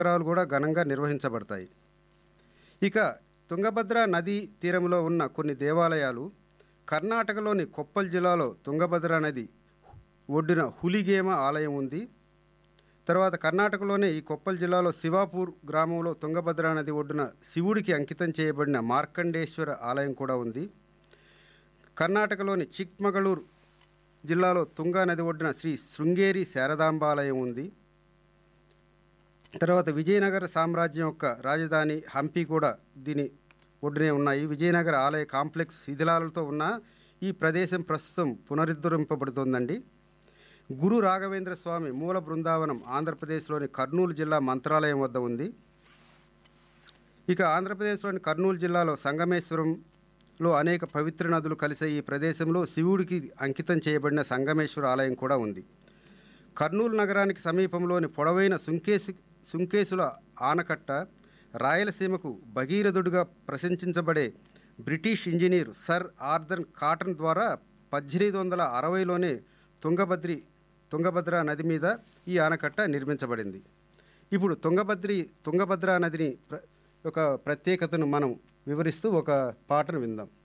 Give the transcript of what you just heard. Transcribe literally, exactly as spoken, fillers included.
పుష్కరాలు కూడా ఘనంగా నిర్వహించబడతాయి. ఇక తుంగభద్ర నదీ తీరంలో ఉన్న కొన్ని దేవాలయాలు కర్ణాటకలోని కొప్పల్ జిల్లాలో తుంగభద్ర నది ఒడ్డున హులిగేమ ఆలయం ఉంది. తర్వాత కర్ణాటకలోనే ఈ కొప్పల్ జిల్లాలో శివాపూర్ గ్రామంలో తుంగభద్ర నది ఒడ్డున శివుడికి అంకితం చేయబడిన మార్కండేశ్వర ఆలయం కూడా ఉంది. కర్ణాటకలోని చిక్మగళూరు జిల్లాలో తుంగా నది ఒడ్డున శ్రీ శృంగేరి శారదాంబాలయం ఉంది. తర్వాత విజయనగర సామ్రాజ్యం యొక్క రాజధాని హంపి కూడా దీని ఒడ్డునే ఉన్నాయి. విజయనగర ఆలయ కాంప్లెక్స్ శిథిలాలతో ఉన్న ఈ ప్రదేశం ప్రస్తుతం పునరుద్ధరింపబడుతోందండి. గురు రాఘవేంద్ర స్వామి మూల బృందావనం ఆంధ్రప్రదేశ్లోని కర్నూలు జిల్లా మంత్రాలయం వద్ద ఉంది. ఇక ఆంధ్రప్రదేశ్లోని కర్నూలు జిల్లాలో సంగమేశ్వరంలో అనేక పవిత్ర నదులు కలిసే ఈ ప్రదేశంలో శివుడికి అంకితం చేయబడిన సంగమేశ్వర ఆలయం కూడా ఉంది. కర్నూలు నగరానికి సమీపంలోని పొడవైన సుంకేసు సుంకేసుల ఆనకట్ట రాయలసీమకు భగీరథుడిగా ప్రశంసించబడే British engineer sir Arthur cotton ద్వారా పద్దెనిమిది వందల అరవైలోనే తుంగభద్రి తుంగభద్ర నది మీద ఈ ఆనకట్ట నిర్మించబడింది. ఇప్పుడు తుంగభద్రి తుంగభద్ర నదిని ప్ర ఒక ప్రత్యేకతను మనం వివరిస్తూ ఒక పాటను విందాం.